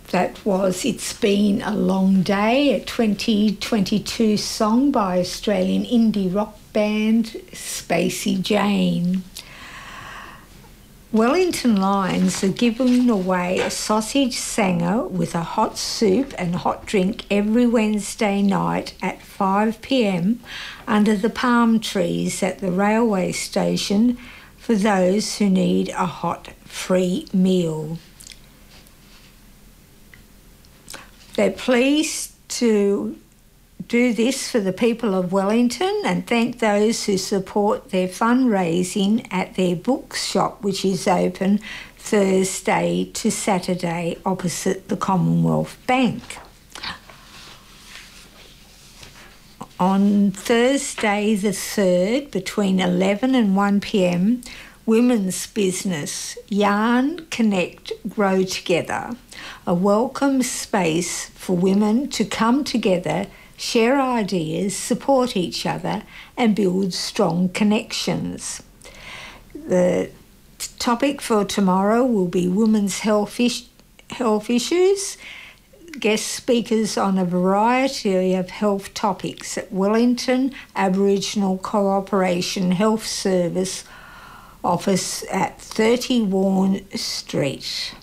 That was It's Been a Long Day, a 2022 song by Australian indie rock band Spacey Jane. Wellington Lions are giving away a sausage sanger with a hot soup and hot drink every Wednesday night at 5 p.m. under the palm trees at the railway station for those who need a hot free meal. They're pleased to do this for the people of Wellington and thank those who support their fundraising at their bookshop, which is open Thursday to Saturday opposite the Commonwealth Bank. On Thursday the 3rd, between 11 and 1 p.m, women's business, Yarn, Connect, Grow Together, a welcome space for women to come together, share ideas, support each other and build strong connections. The topic for tomorrow will be women's health issues, guest speakers on a variety of health topics at Wellington Aboriginal Cooperation Health Service office at 30 Warren Street.